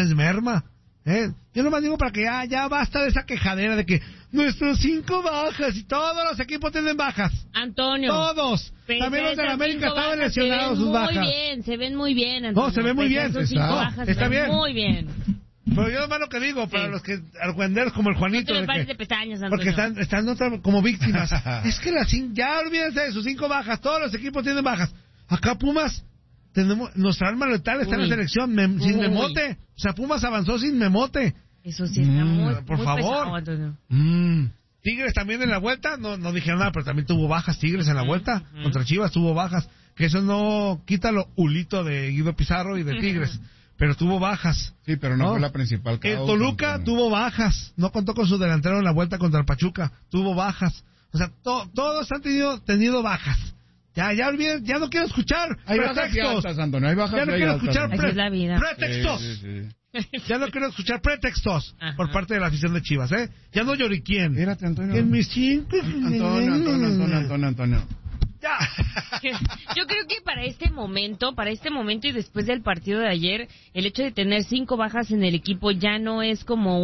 es merma. Yo nomás digo para que ya basta de esa quejadera de que nuestros 5 bajas y todos los equipos tienen bajas. Antonio. Todos. También los de la América estaban lesionados sus bajas. Se ven muy bien, Antonio. No, se ven muy bien. Está bien. Muy bien. Pero yo nomás lo que digo, para los que argüenderos como el Juanito. No te de pestañas, porque están como víctimas. Es que ya olvídense de sus 5 bajas. Todos los equipos tienen bajas. Acá Pumas... nuestra arma letal está en la selección sin Memote. O sea, Pumas avanzó sin Memote. Eso sí está muy por muy favor. pesado, Tigres también en la vuelta, no dijeron nada, pero también tuvo bajas Tigres en la vuelta. Contra Chivas tuvo bajas. Que eso no quita lo hulito de Guido Pizarro y de Tigres. Pero tuvo bajas. Sí, pero no fue la principal causa. El Toluca tuvo bajas. No contó con su delantero en la vuelta contra el Pachuca. Tuvo bajas. O sea, todos han tenido bajas. Ya olviden, ya no quiero escuchar hay pretextos. Altas, Antonio, hay bajas, ya no quiero escuchar pretextos. Sí. Ya no quiero escuchar pretextos por parte de la afición de Chivas, ¿eh? Ya no lloriquien. Espérate, Antonio. En mis 5... Antonio. Ya. Yo creo que para este momento y después del partido de ayer, el hecho de tener 5 bajas en el equipo ya no es como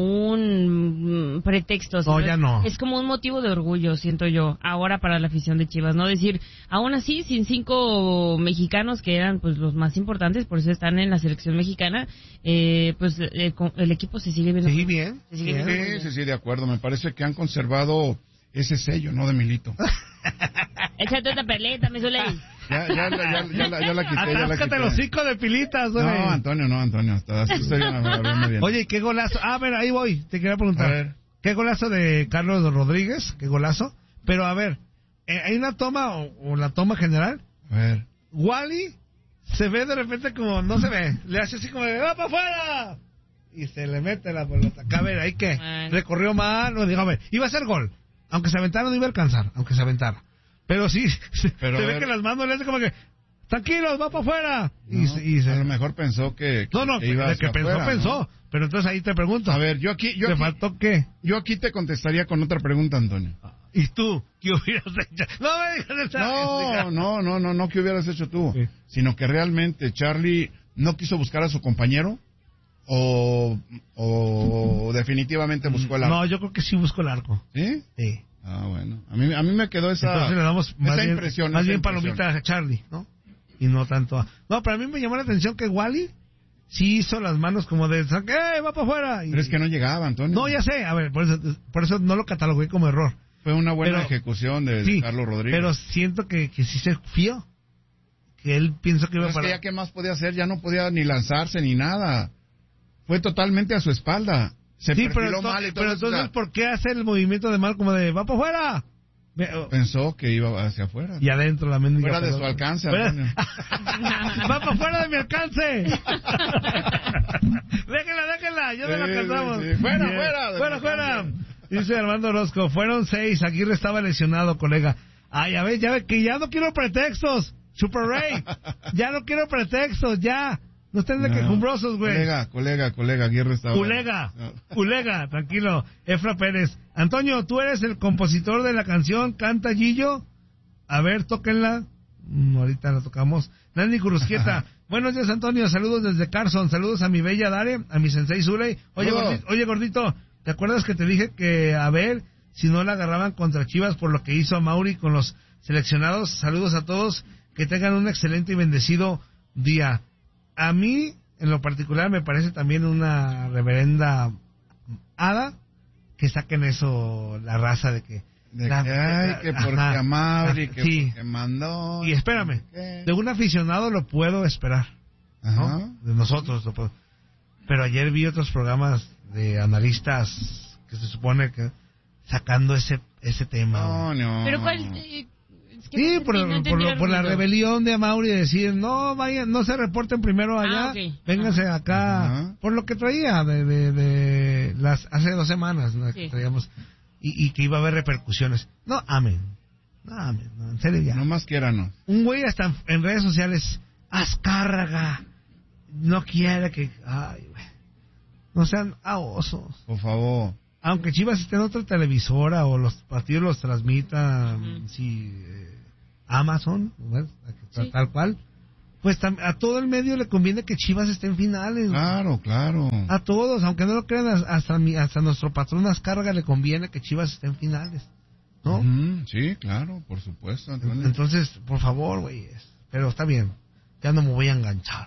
un pretexto. No, ya no. Es como un motivo de orgullo, siento yo, ahora para la afición de Chivas, ¿no? Decir, aún así, sin 5 mexicanos que eran pues los más importantes, por eso están en la selección mexicana, pues el equipo se sigue viendo. Sí, bien. Sí, de acuerdo. Me parece que han conservado ese sello, ¿no? De Milito. Échate otra peleta, mi Zuley. Ya la quité. Atáscate los 5 de pilitas, güey. No, Antonio. Oye, ¿qué golazo? A ver, ahí voy. Te quería preguntar. A ver. ¿Qué golazo de Carlos Rodríguez? ¿Qué golazo? Pero a ver, hay una toma o la toma general. A ver. Wally se ve de repente como no se ve. Le hace así como de ¡va para afuera! Y se le mete la pelota. A ver, ¿ahí qué? Recorrió mal. No, digo, a ver, iba a ser gol. Aunque se aventara no iba a alcanzar. Aunque se aventara. Pero sí, se ve que las manos le hacen como que tranquilos, va para afuera. A lo mejor pensó que iba de que pensó. ¿No? Pero entonces ahí te pregunto. A ver, ¿te faltó qué? Yo aquí te contestaría con otra pregunta, Antonio. ¿Y tú? ¿Qué hubieras hecho? No, ¿qué hubieras hecho tú? Sí. Sino que realmente Charlie no quiso buscar a su compañero o definitivamente buscó el arco. No, yo creo que sí buscó el arco. ¿Sí? Sí. Ah, bueno. A mí me quedó esa Entonces le damos impresión. Más bien palomita a Charlie, ¿no? Y no tanto a... No, pero a mí me llamó la atención que Wally sí hizo las manos como de... va para afuera! Pero es que no llegaba, Antonio. No, ya sé. A ver, por eso no lo catalogué como error. Fue una buena ejecución de Carlos Rodríguez. Pero siento que sí se fió. Que él pensó que iba para... Es que ya qué más podía hacer, ya no podía ni lanzarse ni nada. Fue totalmente a su espalda. Se perfiló mal y todo. Pero entonces, ¿por qué hace el movimiento de mal como de va para afuera? Pensó que iba hacia afuera. Y adentro la mendiga. Fuera de su alcance, Antonio. ¡Va para afuera de mi alcance! Déjenla, ya no la alcanzamos. Sí. Fuera. Dice Armando Orozco, fueron 6, Aguirre estaba lesionado, colega. Ya ves, que ya no quiero pretextos, Super Ray. Ya no quiero pretextos, ya. No estén de quejumbrosos, güey. Colega, Aguirre estaba... Culega, tranquilo. Efra Pérez. Antonio, ¿tú eres el compositor de la canción Canta Gillo? A ver, tóquenla. Ahorita la tocamos. Nani Curusquieta. Buenos días, Antonio. Saludos desde Carson. Saludos a mi bella Dare, a mi sensei Zuley. Oye, gordito, ¿te acuerdas que te dije que a ver si no la agarraban contra Chivas por lo que hizo a Mauri con los seleccionados? Saludos a todos. Que tengan un excelente y bendecido día. A mí, en lo particular, me parece también una reverenda hada que saquen eso, la raza de que... que porque a Mauri, que porque mandó... Y espérame, de un aficionado lo puedo esperar, ¿no? De nosotros lo puedo. Pero ayer vi otros programas de analistas que se supone que sacando ese tema. No. ¿Pero cuál...? Sí, por la rebelión de Amauri de decir, no vayan, no se reporten primero allá, vénganse acá, por lo que traía de las hace 2 semanas, ¿no? Que traíamos, y que iba a haber repercusiones. No, amén, en serio ya. No más quiéranos. Un güey hasta en redes sociales, Azcárraga, no quiere que, ay, güey, no sean osos. Por favor. Aunque Chivas esté en otra televisora o los partidos los transmitan, Amazon, ¿ves? Tal cual, pues a todo el medio le conviene que Chivas esté en finales. Claro. A todos, aunque no lo crean, hasta nuestro patrón Azcárraga le conviene que Chivas esté en finales, ¿no? Sí, claro, por supuesto. Entonces, por favor, güey, pero está bien, ya no me voy a enganchar.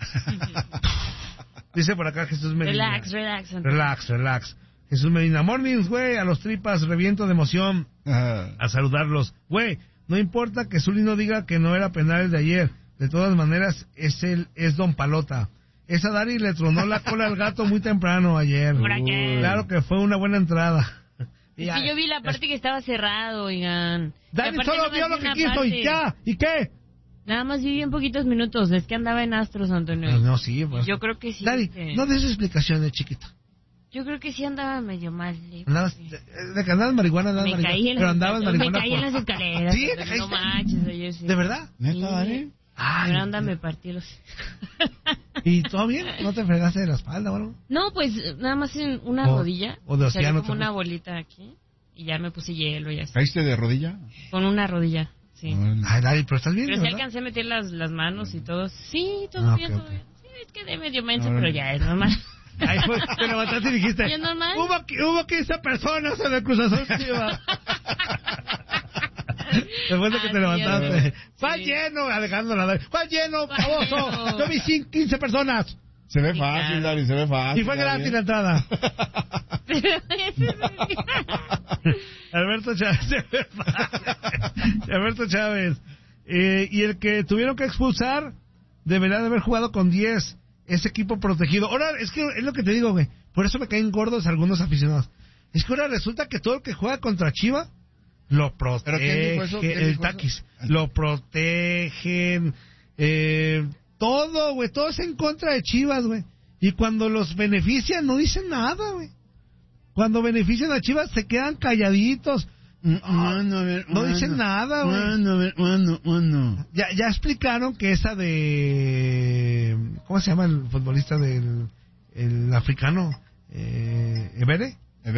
Dice por acá Jesús Medina. Relax. Jesús Medina, mornings, güey, a los tripas, reviento de emoción a saludarlos. Güey, no importa que Zuli no diga que no era penal el de ayer, de todas maneras es Don Palota. Esa Dari le tronó la cola al gato muy temprano ayer. Claro que fue una buena entrada. Sí, yo vi la parte que estaba cerrado, oigan. Dari solo vio lo que quiso y ya, ¿y qué? Nada más viví en poquitos minutos, es que andaba en Astros, Antonio. No, sí, pues. Yo creo que sí. Dari, no des explicaciones, chiquito. Yo creo que sí andaba medio mal. Andabas marihuana, pero andabas marihuana. Me caí en las escaleras. ¿Sí? No manches, ayer sí. ¿De verdad? ¿Neta, Dari? Pero anda, me partí los... ¿Y todo bien? ¿No te fregaste de la espalda o algo? No, pues nada más en una rodilla. O de océano. Como una bolita aquí. Y ya me puse hielo y así. ¿Caíste de rodilla? Con una rodilla, sí. Ay, Dari, pero estás bien, pero sí alcancé a meter las manos y todo. Sí, todo bien, todo bien. Sí, es que de medio menso, pero ya es normal. Ay, pues, te levantaste y dijiste, ¿y es normal? Hubo 15 personas en el Cruz Azul Chivas. Después de que te levantaste. Va lleno, Alejandro Nadal. Va lleno, baboso. Yo vi 15 personas. Se ve fácil, Dari, se ve fácil. Y fue gratis la entrada. Alberto Chávez. Y el que tuvieron que expulsar debería de haber jugado con 10. Ese equipo protegido. Ahora, es que es lo que te digo, güey. Por eso me caen gordos algunos aficionados. Es que ahora resulta que todo el que juega contra Chivas lo protege. El Taquis. Lo protegen. Todo, güey. Todo es en contra de Chivas, güey. Y cuando los benefician, no dicen nada, güey. Cuando benefician a Chivas, se quedan calladitos. No dicen nada, güey. Ya explicaron que esa de... ¿Cómo se llama el futbolista del el africano? Evere.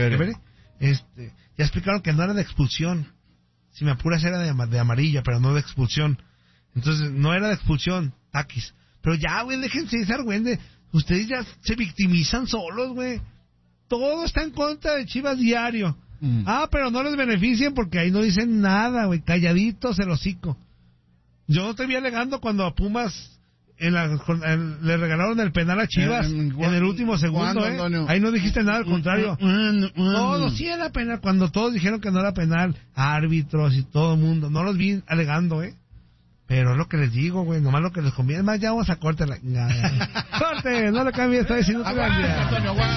Ya explicaron que no era de expulsión. Si me apuras era de amarilla, pero no de expulsión. Entonces, no era de expulsión, Taquis. Pero ya, güey, déjense de güey. Ustedes ya se victimizan solos, güey. Todo está en contra de Chivas diario. Pero no les beneficien porque ahí no dicen nada, güey. Calladitos el hocico. Yo no te vi alegando cuando a Pumas le regalaron el penal a Chivas en el último segundo, Ahí no dijiste nada, al contrario. Todo sí era penal. Cuando todos dijeron que no era penal, árbitros y todo el mundo, no los vi alegando, Pero es lo que les digo, güey, nomás lo que les conviene. Más, ya vamos a corte. Corte, no le cambies, está diciendo que